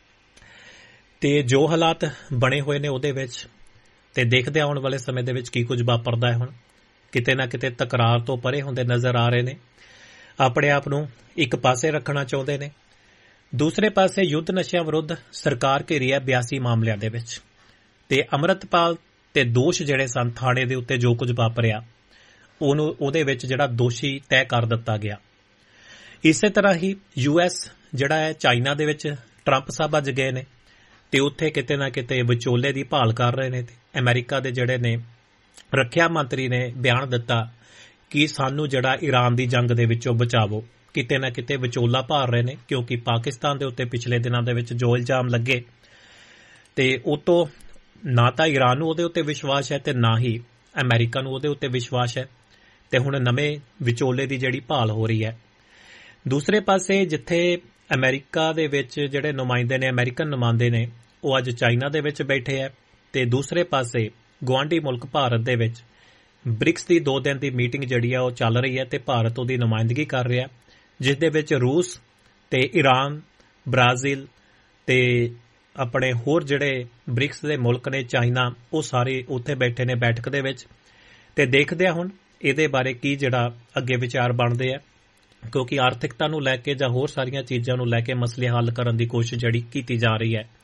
ਤੇ ਜੋ ਹਾਲਾਤ ਬਣੇ ਹੋਏ ਨੇ ਉਹਦੇ ਵਿੱਚ ਤੇ ਦੇਖਦੇ ਆਉਣ ਵਾਲੇ ਸਮੇਂ ਦੇ ਵਿੱਚ ਕੀ ਕੁਝ ਵਾਪਰਦਾ ਹੈ। ਹੁਣ ਕਿਤੇ ਨਾ ਕਿਤੇ ਤਕਰਾਰ ਤੋਂ ਪਰੇ ਹੁੰਦੇ ਨਜ਼ਰ ਆ ਰਹੇ ਨੇ, ਆਪਣੇ ਆਪ ਨੂੰ ਇੱਕ ਪਾਸੇ ਰੱਖਣਾ ਚਾਹੁੰਦੇ ਨੇ। ਦੂਸਰੇ ਪਾਸੇ ਯੁੱਧ ਨਸ਼ਿਆਂ ਵਿਰੁੱਧ ਸਰਕਾਰ ਘੇਰੀ ਹੈ ਬਿਆਸੀ ਮਾਮਲਿਆਂ ਦੇ ਵਿੱਚ ਤੇ ਅੰਮ੍ਰਿਤਪਾਲ ਤੇ ਦੋਸ਼ ਜਿਹੜੇ ਸਨ ਥਾਣੇ ਦੇ ਉੱਤੇ ਜੋ ਕੁਝ ਵਾਪਰਿਆ ਉਹਨੂੰ ਉਹਦੇ ਵਿੱਚ ਜਿਹੜਾ ਦੋਸ਼ੀ ਤੈਅ ਕਰ ਦਿੱਤਾ ਗਿਆ। ਇਸੇ ਤਰ੍ਹਾਂ ਹੀ ਯੂ ਐਸ ਜਿਹੜਾ ਹੈ ਚਾਈਨਾ ਦੇ ਵਿੱਚ ਟਰੰਪ ਸਾਹਿਬ ਅੱਜ ਗਏ ਨੇ ਤੇ ਉੱਥੇ ਕਿਤੇ ਨਾ ਕਿਤੇ ਵਿਚੋਲੇ ਦੀ ਭਾਲ ਕਰ ਰਹੇ ਨੇ ਤੇ ਅਮਰੀਕਾ ਦੇ ਜਿਹੜੇ ਨੇ ਰੱਖਿਆ ਮੰਤਰੀ ਨੇ ਬਿਆਨ ਦਿੱਤਾ ਕਿ ਸਾਨੂੰ ਜਿਹੜਾ ਈਰਾਨ ਦੀ ਜੰਗ ਦੇ ਵਿੱਚੋਂ ਬਚਾਵੋ। ਕਿਤੇ ਨਾ ਕਿਤੇ ਵਿਚੋਲਾ ਭਾਲ ਰਹੇ ਨੇ, ਕਿਉਂਕਿ ਪਾਕਿਸਤਾਨ ਦੇ ਉੱਤੇ ਪਿਛਲੇ ਦਿਨਾਂ ਦੇ ਵਿੱਚ ਜੋ ਇਲਜ਼ਾਮ ਲੱਗੇ ਤੇ ਉਹ ਤੋਂ ਨਾ ਤਾਂ ਈਰਾਨ ਨੂੰ ਉਹਦੇ ਉੱਤੇ ਵਿਸ਼ਵਾਸ ਹੈ ਤੇ ਨਾ ਹੀ ਅਮਰੀਕਾ ਨੂੰ ਉਹਦੇ ਉੱਤੇ ਵਿਸ਼ਵਾਸ ਹੈ ਤੇ ਹੁਣ ਨਵੇਂ ਵਿਚੋਲੇ ਦੀ ਜਿਹੜੀ ਭਾਲ ਹੋ ਰਹੀ ਹੈ। ਦੂਸਰੇ ਪਾਸੇ ਜਿੱਥੇ ਅਮਰੀਕਾ ਦੇ ਵਿੱਚ ਜਿਹੜੇ ਨੁਮਾਇੰਦੇ ਨੇ, ਅਮਰੀਕਨ ਨੁਮਾਇੰਦੇ ਨੇ, ਉਹ ਅੱਜ ਚਾਈਨਾ ਦੇ ਵਿੱਚ ਬੈਠੇ ਹੈ ਤੇ ਦੂਸਰੇ ਪਾਸੇ ਗੁਆਂਢੀ ਮੁਲਕ ਭਾਰਤ ਦੇ ਵਿੱਚ ਬ੍ਰਿਕਸ ਦੀ ਦੋ ਦਿਨ ਦੀ ਮੀਟਿੰਗ ਜਿਹੜੀ ਆ ਉਹ ਚੱਲ ਰਹੀ ਹੈ ਤੇ ਭਾਰਤ ਉਹਦੀ ਨੁਮਾਇੰਦਗੀ ਕਰ ਰਿਹਾ, ਜਿਸ ਦੇ ਵਿੱਚ ਰੂਸ ਤੇ ਈਰਾਨ, ਬ੍ਰਾਜ਼ੀਲ ਤੇ ਆਪਣੇ ਹੋਰ ਜਿਹੜੇ ਬ੍ਰਿਕਸ ਦੇ ਮੁਲਕ ਨੇ, ਚਾਈਨਾ, ਉਹ ਸਾਰੇ ਉੱਥੇ ਬੈਠੇ ਨੇ ਬੈਠਕ ਦੇ ਵਿੱਚ। ਤੇ ਦੇਖਦੇ ਆ ਹੁਣ ਇਹਦੇ ਬਾਰੇ ਕੀ ਜਿਹੜਾ ਅੱਗੇ ਵਿਚਾਰ ਬਣਦੇ ਆ, ਕਿਉਂਕਿ ਆਰਥਿਕਤਾ ਨੂੰ ਲੈ ਕੇ ਜਾਂ ਹੋਰ ਸਾਰੀਆਂ ਚੀਜ਼ਾਂ ਨੂੰ ਲੈ ਕੇ ਮਸਲੇ ਹੱਲ ਕਰਨ ਦੀ ਕੋਸ਼ਿਸ਼ ਜਿਹੜੀ ਕੀਤੀ ਜਾ ਰਹੀ ਹੈ।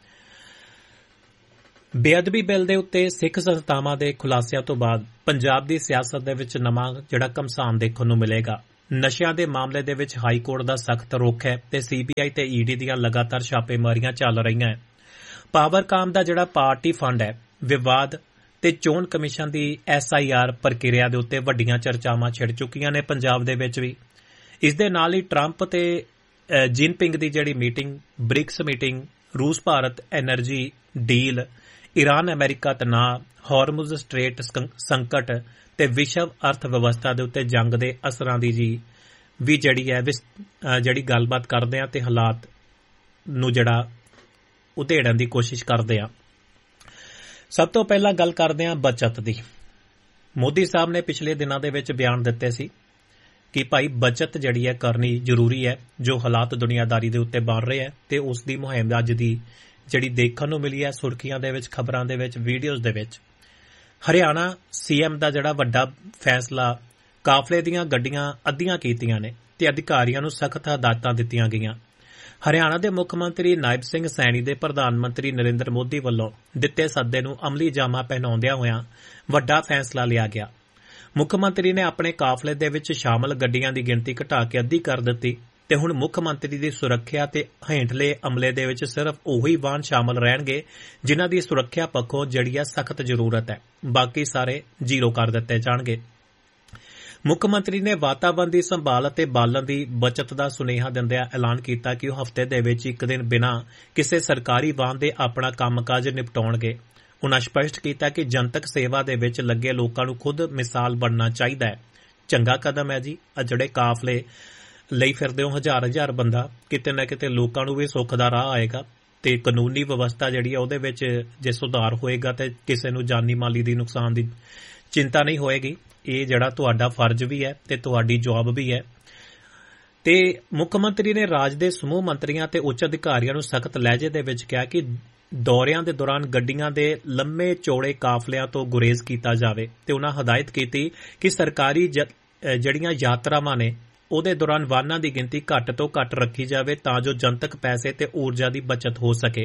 ਬੇਅਦਬੀ ਬਿੱਲ ਦੇ ਉੱਤੇ ਸਿੱਖ ਸੰਸਥਾਵਾਂ ਦੇ ਖੁਲਾਸਿਆਂ ਤੋਂ ਬਾਅਦ ਪੰਜਾਬ ਦੀ ਸਿਆਸਤ ਦੇ ਵਿੱਚ ਨਵਾਂ ਜਿਹੜਾ ਘਮਸਾਨ ਦੇਖਣ ਨੂੰ ਮਿਲੇਗਾ। ਨਸ਼ਿਆਂ ਦੇ ਮਾਮਲੇ ਦੇ ਵਿੱਚ ਹਾਈ ਕੋਰਟ ਦਾ ਸਖਤ ਰੁਖ ਹੈ ਤੇ ਸੀ ਬੀ ਆਈ ਤੇ ਈ ਡੀ ਦੀਆਂ ਲਗਾਤਾਰ ਛਾਪੇਮਾਰੀਆਂ ਚੱਲ ਰਹੀਆਂ ਹੈ। ਪਾਵਰਕਾਮ ਦਾ ਜਿਹੜਾ ਪਾਰਟੀ ਫੰਡ ਹੈ, ਵਿਵਾਦ ਤੇ ਚੋਣ commission the S I R ਪ੍ਰਕਿਰਿਆ ਦੇ ਉੱਤੇ ਵੱਡੀਆਂ ਚਰਚਾਵਾਂ ਛਿੜ ਚੁੱਕੀਆਂ ਨੇ ਪੰਜਾਬ ਦੇ ਵਿੱਚ ਵੀ। ਇਸ ਦੇ ਨਾਲ ਹੀ ਟਰੰਪ ਤੇ ਜਿਨਪਿੰਗ ਦੀ ਜਿਹੜੀ ਮੀਟਿੰਗ, ਬ੍ਰਿਕਸ ਮੀਟਿੰਗ, ਰੂਸ Bharat energy deal, Iran America ਤਣਾਅ, ਹਾਰਮੁਜ਼ ਸਟ੍ਰੇਟ ਸੰਕਟ ਤੇ ਵਿਸ਼ਵ ਅਰਥ ਵਿਵਸਥਾ ਦੇ ਉੱਤੇ ਜੰਗ ਦੇ ਅਸਰਾਂ ਦੀ ਜੀ ਵੀ ਜਿਹੜੀ ਹੈ ਜਿਹੜੀ ਗੱਲਬਾਤ ਕਰਦੇ ਆ ਤੇ ਹਾਲਾਤ ਨੂੰ ਜਿਹੜਾ ਉਧੇੜਨ ਦੀ ਕੋਸ਼ਿਸ਼ ਕਰਦੇ ਆ। ਸਭ ਤੋਂ ਪਹਿਲਾਂ ਗੱਲ ਕਰਦੇ ਆ ਬਚਤ ਦੀ। ਮੋਦੀ ਸਾਹਿਬ ਨੇ ਪਿਛਲੇ ਦਿਨਾਂ ਦੇ ਵਿੱਚ ਬਿਆਨ ਦਿੱਤੇ ਸੀ ਕਿ ਭਾਈ ਬਚਤ ਜਿਹੜੀ ਹੈ ਕਰਨੀ ਜ਼ਰੂਰੀ ਹੈ, ਜੋ ਹਾਲਾਤ ਦੁਨੀਆਦਾਰੀ ਦੇ ਉੱਤੇ ਬਣ ਰਹੇ ਹੈ ਤੇ ਉਸ ਦੀ ਮੁਹਿੰਮ ਅੱਜ ਦੀ ਜਿਹੜੀ ਦੇਖਣ ਨੂੰ ਮਿਲੀ ਹੈ ਸੁਰਖੀਆਂ ਦੇ ਵਿੱਚ, ਖਬਰਾਂ ਦੇ ਵਿੱਚ, ਵੀਡੀਓਜ਼ ਦੇ ਵਿੱਚ। ਹਰਿਆਣਾ ਸੀ ਐਮ ਦਾ ਜਿਹੜਾ ਵੱਡਾ ਫੈਸਲਾ, ਕਾਫਲੇ ਦੀਆਂ ਗੱਡੀਆਂ ਅੱਧੀਆਂ ਕੀਤੀਆਂ ਨੇ ਤੇ ਅਧਿਕਾਰੀਆਂ ਨੂੰ ਸਖਤ ਹਦਾਇਤਾਂ ਦਿੱਤੀਆਂ ਗਈਆਂ। ਹਰਿਆਣਾ ਦੇ ਮੁੱਖ ਮੰਤਰੀ ਨਾਇਬ ਸਿੰਘ ਸੈਣੀ ਦੇ ਪ੍ਰਧਾਨ ਮੰਤਰੀ ਨਰਿੰਦਰ ਮੋਦੀ ਵੱਲੋਂ ਦਿੱਤੇ ਸੱਦੇ ਨੂੰ ਅਮਲੀ ਜਾਮਾ ਪਹਿਨਾਉਂਦਿਆਂ ਹੋਇਆਂ ਵੱਡਾ ਫੈਸਲਾ ਲਿਆ ਗਿਆ। ਮੁੱਖ ਮੰਤਰੀ ਨੇ ਆਪਣੇ ਕਾਫਲੇ ਦੇ ਵਿੱਚ ਸ਼ਾਮਲ ਗੱਡੀਆਂ ਦੀ ਗਿਣਤੀ ਘਟਾ ਕੇ ਅੱਧੀ ਕਰ ਦਿੱਤੀ ਤੇ ਹੁਣ ਮੁੱਖ ਮੰਤਰੀ ਦੀ ਸੁਰੱਖਿਆ ਤੇ ਹੇਠਲੇ ਅਮਲੇ ਦੇ ਵਿੱਚ ਸਿਰਫ ਉਹੀ ਵਾਹਨ ਸ਼ਾਮਲ ਰਹਿਣਗੇ ਜਿਨ੍ਹਾਂ ਦੀ ਸੁਰੱਖਿਆ ਪੱਖੋਂ ਜਿਹੜੀ ਹੈ ਸਖਤ ਜ਼ਰੂਰਤ ਹੈ, ਬਾਕੀ ਸਾਰੇ ਜ਼ੀਰੋ ਕਰ ਦਿੱਤੇ ਜਾਣਗੇ। ਮੁੱਖ ਮੰਤਰੀ ਨੇ ਵਾਤਾਵਰਣ ਦੀ ਸੰਭਾਲ ਅਤੇ ਬਾਲਣ ਦੀ ਬਚਤ ਦਾ ਸੁਨੇਹਾ ਦਿੰਦਿਆਂ ਐਲਾਨ ਕੀਤਾ ਕਿ ਉਹ ਹਫ਼ਤੇ ਦੇ ਵਿੱਚ ਇੱਕ ਦਿਨ ਬਿਨਾਂ ਕਿਸੇ ਸਰਕਾਰੀ ਵਾਹਨ ਦੇ ਆਪਣਾ ਕੰਮਕਾਜ ਨਿਪਟਾਉਣਗੇ। ਉਨ੍ਹਾਂ ਸਪਸ਼ਟ ਕੀਤਾ ਕਿ ਜਨਤਕ ਸੇਵਾ ਦੇ ਵਿੱਚ ਲੱਗੇ ਲੋਕਾਂ ਨੂੰ ਖੁਦ ਮਿਸਾਲ ਬਣਨਾ ਚਾਹੀਦਾ ਹੈ। ਚੰਗਾ ਕਦਮ ਹੈ ਜੀ, ਆ ਜਿਹੜੇ ਕਾਫਲੇ ਲਈ ਫਿਰਦੇ ਹੋ ਹਜ਼ਾਰ ਹਜ਼ਾਰ ਬੰਦਾ, ਕਿਤੇ ਨਾ ਕਿਤੇ ਲੋਕਾਂ ਨੂੰ ਵੀ ਸੁੱਖ ਦਾ ਰਾਹ ਆਏਗਾ ਤੇ ਕਾਨੂੰਨੀ ਵਿਵਸਥਾ ਜਿਹੜੀ ਹੈ ਉਹਦੇ ਵਿੱਚ ਜੇ ਸੁਧਾਰ ਹੋਏਗਾ ਤੇ ਕਿਸੇ ਨੂੰ ਜਾਨੀ ਮਾਲੀ ਦੀ ਨੁਕਸਾਨ ਦੀ ਚਿੰਤਾ ਨਹੀਂ ਹੋਏਗੀ। ਇਹ ਜਿਹੜਾ ਤੁਹਾਡਾ ਫਰਜ਼ ਵੀ ਹੈ ਤੇ ਤੁਹਾਡੀ ਜੌਬ ਵੀ ਹੈ। ਤੇ ਮੁੱਖ ਮੰਤਰੀ ਨੇ ਰਾਜ ਦੇ ਸਮੂਹ ਮੰਤਰੀਆਂ ਤੇ ਉੱਚ ਅਧਿਕਾਰੀਆਂ ਨੂੰ ਸਖਤ ਲਹਿਜੇ ਦੇ ਵਿੱਚ ਕਿਹਾ ਕਿ ਦੌਰਿਆਂ ਦੇ ਦੌਰਾਨ ਗੱਡੀਆਂ ਦੇ ਲੰਮੇ ਚੌੜੇ ਕਾਫਲਿਆਂ ਤੋਂ ਗੁਰੇਜ਼ ਕੀਤਾ ਜਾਵੇ ਤੇ ਉਹਨਾਂ ਹਦਾਇਤ ਕੀਤੀ ਕਿ ਸਰਕਾਰੀ ਜਿਹੜੀਆਂ ਯਾਤਰਾਵਾਂ ਨੇ ਉਹਦੇ ਦੌਰਾਨ ਵਾਹਨਾਂ ਦੀ ਗਿਣਤੀ ਘੱਟ ਤੋਂ ਘੱਟ ਰੱਖੀ ਜਾਵੇ ਤਾਂ ਜੋ ਜਨਤਕ ਪੈਸੇ ਤੇ ਊਰਜਾ ਦੀ ਬਚਤ ਹੋ ਸਕੇ।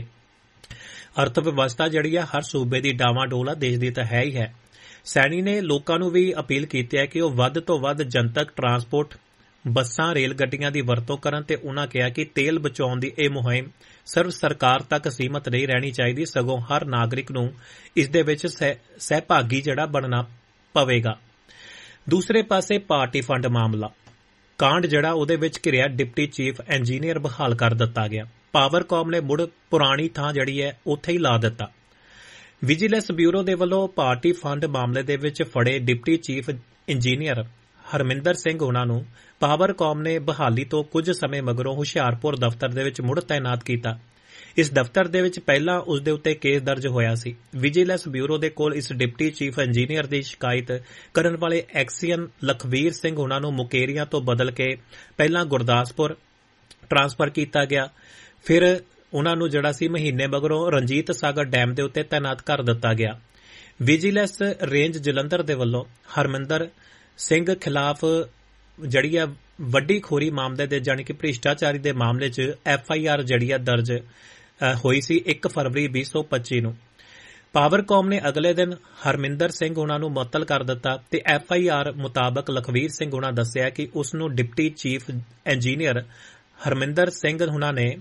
ਅਰਥ ਵਿਵਸਥਾ ਜਿਹੜੀ ਹੈ ਹਰ ਸੂਬੇ ਦੀ ਡਾਵਾਂਡੋਲ ਆ, ਦੇਸ਼ ਦੀ ਤਾਂ ਹੈ ਹੀ ਹੈ। ਸੈਣੀ ਨੇ ਲੋਕਾਂ ਨੂੰ ਵੀ ਅਪੀਲ ਕੀਤੀ ਹੈ ਕਿ ਉਹ ਵੱਧ ਤੋਂ ਵੱਧ ਜਨਤਕ ਟਰਾਂਸਪੋਰਟ ਬੱਸਾਂ ਰੇਲ ਗੱਡੀਆਂ ਦੀ ਵਰਤੋਂ ਕਰਨ ਤੇ ਉਨ੍ਹਾਂ ਕਿਹਾ ਕਿ ਤੇਲ ਬਚਾਉਣ ਦੀ ਇਹ ਮੁਹਿੰਮ ਸਿਰਫ ਸਰਕਾਰ ਤੱਕ ਸੀਮਤ ਨਹੀਂ ਰਹਿਣੀ ਚਾਹੀਦੀ, ਸਗੋਂ ਹਰ ਨਾਗਰਿਕ ਨੂੰ ਇਸ ਦੇ ਵਿੱਚ ਸਹਿਭਾਗੀ ਜਿਹੜਾ ਬਣਨਾ ਪਵੇਗਾ। ਦੂਸਰੇ ਪਾਸੇ ਪਾਰਟੀ ਫੰਡ ਮਾਮਲਾ ਕਾਂਡ ਜਿਹੜਾ ਉਹਦੇ ਵਿੱਚ ਘਿਰਿਆ ਡਿਪਟੀ ਚੀਫ ਇੰਜੀਨੀਅਰ ਬਹਾਲ ਕਰ ਦਿੱਤਾ ਗਿਆ। ਪਾਵਰਕਾਮ ਨੇ ਮੁੜ ਪੁਰਾਣੀ ਥਾਂ ਜਿਹੜੀ ਹੈ ਉੱਥੇ ਹੀ ਲਾ ਦਿੱਤਾ। ਵਿਜੀਲੈਂਸ ਬਿਊਰੋ ਦੇ ਵੱਲੋਂ ਪਾਰਟੀ ਫੰਡ ਮਾਮਲੇ ਦੇ ਵਿੱਚ ਫੜੇ deputy chief engineer Harminder Singh ਉਹਨਾਂ ਨੂੰ ਪਾਵਰਕਾਮ ਨੇ ਬਹਾਲੀ ਤੋਂ ਕੁਝ ਸਮੇਂ ਮਗਰੋਂ ਹੁਸ਼ਿਆਰਪੁਰ ਦਫ਼ਤਰ ਦੇ ਵਿੱਚ ਮੁੜ ਤਾਇਨਾਤ ਕੀਤਾ। ਇਸ ਦਫ਼ਤਰ ਦੇ ਵਿੱਚ ਪਹਿਲਾਂ ਉਸ ਦੇ ਉੱਤੇ ਕੇਸ ਦਰਜ ਹੋਇਆ ਸੀ। ਵਿਜੀਲੈਂਸ ਬਿਊਰੋ ਦੇ ਕੋਲ ਇਸ ਡਿਪਟੀ ਚੀਫ ਇੰਜੀਨੀਅਰ ਦੀ ਸ਼ਿਕਾਇਤ ਕਰਨ ਵਾਲੇ ਐਕਸੀਅਨ ਲਖਵੀਰ ਸਿੰਘ ਉਹਨਾਂ ਨੂੰ ਮੁਕੇਰੀਆਂ ਤੋਂ ਬਦਲ ਕੇ ਪਹਿਲਾਂ ਗੁਰਦਾਸਪੁਰ ਟ੍ਰਾਂਸਫਰ ਕੀਤਾ ਗਿਆ। ਫਿਰ ਉਨ੍ਹਾਂ ਨੂੰ ਜਿਹੜਾ ਸੀ ਮਹੀਨੇ ਮਗਰੋਂ ਰਣਜੀਤ ਸਾਗਰ ਡੈਮ ਦੇ ਉੱਤੇ ਤਾਇਨਾਤ ਕਰ ਦਿੱਤਾ ਗਿਆ। ਵਿਜੀਲੈਂਸ ਰੇਂਜ ਜਲੰਧਰ ਦੇ ਵੱਲੋਂ ਹਰਮਿੰਦਰ ਸਿੰਘ ਖਿਲਾਫ ਜਿਹੜੀ ਆ ਵੱਡੀ ਖੋਰੀ ਮਾਮਲੇ ਦੇ ਜਾਣੀ ਕਿ ਭ੍ਰਿਸ਼ਟਾਚਾਰੀ ਦੇ ਮਾਮਲੇ 'ਚ ਐਫ ਆਈ ਆਰ ਜਿਹੜੀ ਆ ਦਰਜ ਹੋਈ ਸੀ ਇੱਕ ਫਰਵਰੀ ਵੀਹ ਸੌ ਪੱਚੀ ਨੂੰ। ਪਾਵਰਕਾਮ ਨੇ ਅਗਲੇ ਦਿਨ ਹਰਮਿੰਦਰ ਸਿੰਘ ਉਹਨਾਂ ਨੂੰ ਮੁਅੱਤਲ ਕਰ ਦਿੱਤਾ ਤੇ ਐਫ ਆਈ ਆਰ ਮੁਤਾਬਕ ਲਖਵੀਰ ਸਿੰਘ ਉਹਨਾਂ ਦੱਸਿਆ ਕਿ ਉਸ ਨੂੰ deputy chief engineer Harminder Singh ਉਹਨਾਂ ਨੇ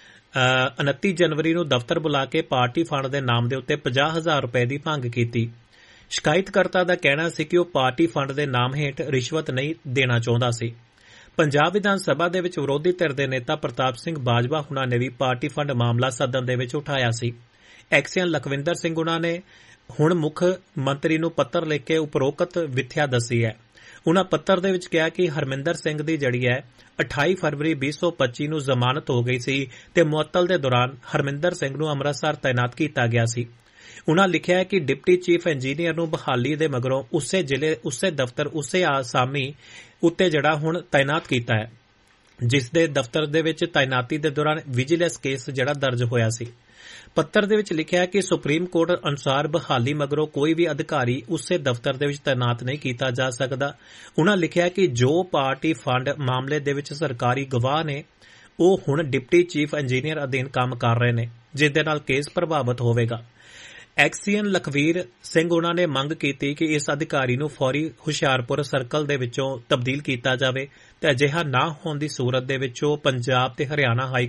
ਉਨੱਤੀ ਜਨਵਰੀ ਨੂੰ ਦਫ਼ਤਰ ਬੁਲਾ ਕੇ ਪਾਰਟੀ ਫੰਡ ਦੇ ਨਾਮ ਦੇ ਉੱਤੇ ਪੰਜਾਹ ਹਜ਼ਾਰ ਰੁਪਏ ਦੀ ਭੰਗ ਕੀਤੀ। ਸ਼ਿਕਾਇਤਕਰਤਾ ਦਾ ਕਹਿਣਾ ਸੀ ਕਿ ਉਹ ਪਾਰਟੀ ਫੰਡ ਦੇ ਨਾਮ ਹੇਠ ਰਿਸ਼ਵਤ ਨਹੀਂ ਦੇਣਾ ਚਾਹੁੰਦਾ ਸੀ। ਪੰਜਾਬ ਵਿਧਾਨ ਸਭਾ ਦੇ ਵਿੱਚ ਵਿਰੋਧੀ ਧਿਰ ਦੇ ਨੇਤਾ ਪ੍ਰਤਾਪ ਸਿੰਘ ਬਾਜਵਾ ਹੁਣਾਂ ਨੇ ਵੀ ਪਾਰਟੀ ਫੰਡ ਮਾਮਲਾ ਸਦਨ ਦੇ ਵਿੱਚ ਉਠਾਇਆ ਸੀ। ਐਕਸੀਅਨ ਲਖਵਿੰਦਰ ਸਿੰਘ ਹੁਣਾਂ ਨੇ ਹੁਣ ਮੁੱਖ ਮੰਤਰੀ ਨੂੰ ਪੱਤਰ ਲਿਖ ਕੇ ਉਪਰੋਕਤ ਵਿਥਿਆ ਦੱਸੀ ਹੈ। ਉਨ੍ਹਾਂ ਪੱਤਰ ਦੇ ਵਿੱਚ ਕਿਹਾ ਕਿ ਹਰਮਿੰਦਰ ਸਿੰਘ ਦੀ ਜਿਹੜੀ ਹੈ ਅਠਾਈ ਫਰਵਰੀ ਵੀਹ ਸੌ ਪੱਚੀ ਨੂੰ ਜ਼ਮਾਨਤ ਹੋ ਗਈ ਸੀ ਤੇ ਮੁਅੱਤਲ ਦੇ ਦੌਰਾਨ ਹਰਮਿੰਦਰ ਸਿੰਘ ਨੂੰ ਅੰਮ੍ਰਿਤਸਰ ਤਾਇਨਾਤ ਕੀਤਾ ਗਿਆ ਸੀ। ਉਨ੍ਹਾਂ ਲਿਖਿਆ ਹੈ ਕਿ ਡਿਪਟੀ ਚੀਫ ਇੰਜੀਨੀਅਰ ਨੂੰ ਬਹਾਲੀ ਦੇ ਮਗਰੋਂ ਉਸੇ ਜ਼ਿਲ੍ਹੇ ਉਸੇ ਦਫ਼ਤਰ ਉਸੇ ਆਸਾਮੀ ਉੱਤੇ ਜਿਹੜਾ ਹੁਣ ਤਾਇਨਾਤ ਕੀਤਾ ਹੈ ਜਿਸ ਦੇ ਦਫ਼ਤਰ ਦੇ ਵਿੱਚ ਤਾਇਨਾਤੀ ਦੇ ਦੌਰਾਨ ਵਿਜੀਲੈਂਸ ਕੇਸ ਜਿਹੜਾ ਦਰਜ ਹੋਇਆ ਸੀ। ਪੱਤਰ ਦੇ ਵਿੱਚ ਲਿਖਿਆ ਹੈ ਕਿ ਸੁਪਰੀਮ ਕੋਰਟ ਅਨੁਸਾਰ ਬਹਾਲੀ ਮਗਰੋਂ ਕੋਈ ਵੀ ਅਧਿਕਾਰੀ ਉਸੇ ਦਫ਼ਤਰ ਦੇ ਵਿੱਚ ਤਾਇਨਾਤ ਨਹੀਂ ਕੀਤਾ ਜਾ ਸਕਦਾ। ਉਨ੍ਹਾਂ ਲਿਖਿਆ ਕਿ ਜੋ ਪਾਰਟੀ ਫੰਡ ਮਾਮਲੇ ਦੇ ਵਿੱਚ ਸਰਕਾਰੀ ਗਵਾਹ ਨੇ ਉਹ ਹੁਣ ਡਿਪਟੀ ਚੀਫ ਇੰਜੀਨੀਅਰ ਅਧੀਨ ਕੰਮ ਕਰ ਰਹੇ ਨੇ, ਜਿਸ ਦੇ ਨਾਲ ਕੇਸ ਪ੍ਰਭਾਵਿਤ ਹੋਵੇਗਾ। ਐਕਸੀਅਨ ਲਖਵੀਰ ਸਿੰਘ ਉਹਨਾਂ ਨੇ ਮੰਗ ਕੀਤੀ ਕਿ ਇਸ ਅਧਿਕਾਰੀ ਨੂੰ ਫੌਰੀ ਹੁਸ਼ਿਆਰਪੁਰ ਸਰਕਲ ਦੇ ਵਿੱਚੋਂ ਤਬਦੀਲ ਕੀਤਾ ਜਾਵੇ ਤੇ ਅਜਿਹਾ ਨਾ ਹੋਣ ਦੀ ਸੂਰਤ ਦੇ ਵਿੱਚ ਉਹ ਪੰਜਾਬ ਤੇ ਹਰਿਆਣਾ ਹਾਈ